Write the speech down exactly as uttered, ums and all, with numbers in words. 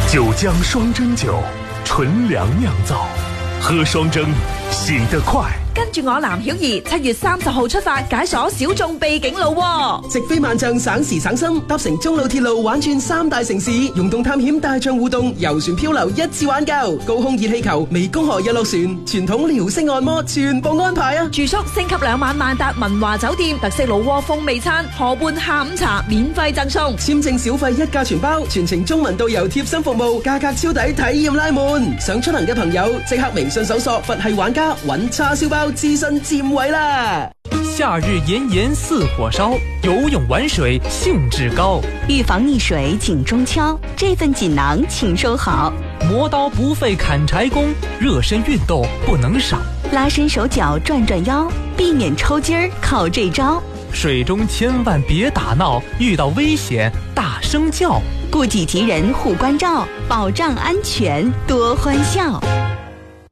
九江双蒸酒，纯粮酿造，喝雙蒸，洗得快。 跟住我藍曉儀，七月三十號出發解鎖小眾秘境路， 直飛萬象，省時省心，搭乘中路鐵路玩轉三大城市，溶洞探險、大象互動、遊船漂流，一次玩夠。高空熱氣球、湄公河日落船、傳統遼式按摩，全部安排啊！ 住宿升級兩晚萬達文華酒店，特色老窩風味餐，河畔下午茶免費贈送， 簽證小費一價全包，全程中文導遊貼心服務，價格超抵，體驗拉滿。想出行嘅朋友，即刻微信搜索佛系玩家，揾叉燒包自身佔位啦！ 夏日炎炎似火燒，游泳玩水興致高。 預防溺水緊中敲，這份錦囊請收好。 磨刀不費砍柴工，熱身運動不能少。 拉伸手腳轉轉腰，避免抽筋兒靠這招。 水中千萬別打鬧，遇到危險大聲叫。 顧己及人護關照，保障安全多歡笑。